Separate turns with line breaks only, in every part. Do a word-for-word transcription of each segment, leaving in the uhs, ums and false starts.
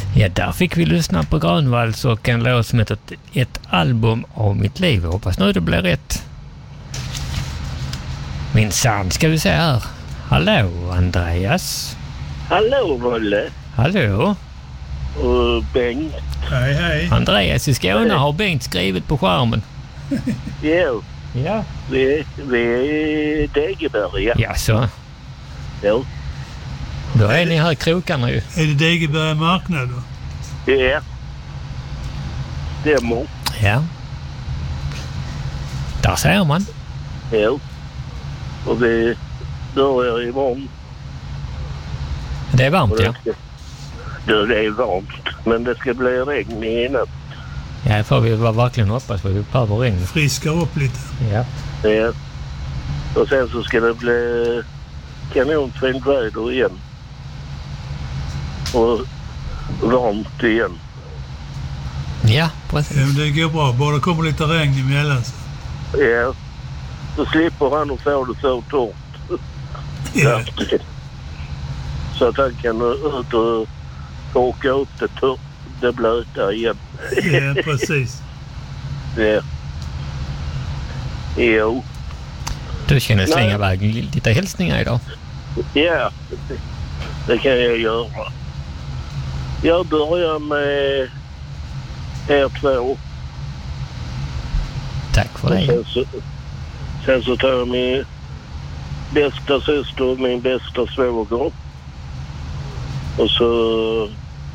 Ja, där fick vi lyssna på Grönvalls och en låt som heter Ett album av mitt liv. Jag hoppas nu det blir rätt. Min sann ska vi se här. Hallå Andreas.
Hallå Rolle.
Hallå.
Och Bengt.
Hej hej.
Andreas i Skåne har Bengt skrivit på skärmen.
Jo.
Ja.
Vi, vi är Degeberga.
Ja, så.
Jo.
Då är ni här i krokarna ju.
Är det Degeberga marknad då?
Ja. Stämmer.
Ja. Där ser man.
Jo. Och vi börjar imorgon.
Det är varmt, ja.
Ska, det, det är varmt. Men det ska bli regn i natt.
Ja, det får vi verkligen hoppas för vi behöver regn.
Friskar upp lite.
Ja.
Ja. Och sen så ska det bli kanonfint väder igen. Och varmt igen.
Ja, precis.
Ja, det går bra. Bara det kommer lite regn emellan. Så.
Ja. Så slipper han att få det så torrt.
Ja.
Så att han kan ut och torka upp det, torrt, det blöta igen.
Ja, precis.
Ja. Jo.
Du känner slänga iväg lite hälsningar idag.
Ja, det kan jag göra. Jag börjar med er två.
Tack för det.
Sen så, sen så tar jag min bästa syster och min bästa svåger. Och så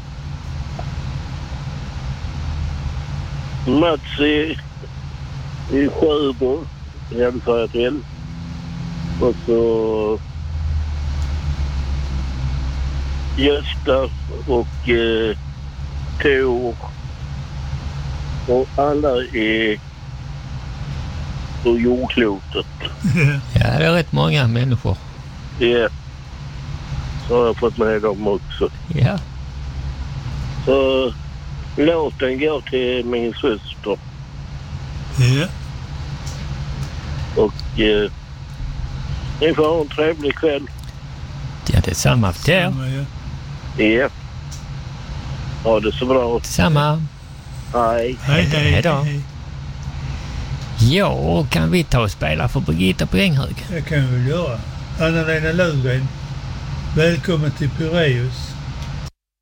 Mats i, i Sjöbo. Hälsar jag till. Och så Gösta och eh, Tor och alla är på jordklotet.
Ja, det är rätt många människor.
Ja. Så har jag fått med dem också.
Ja.
Så låten går till min syster.
Ja.
Och eh, ni får ha en trevlig kväll.
Ja, det är samma för er.
Samma, ja.
Ja. Ha det så bra.
Samma.
Hej.
Hej, hej.
Hej då.
hej.
Ja, kan vi ta och spela för Birgitta på Änghög?
Det kan vi väl göra. Anna-Lena Lundgren. Välkommen till Pireus.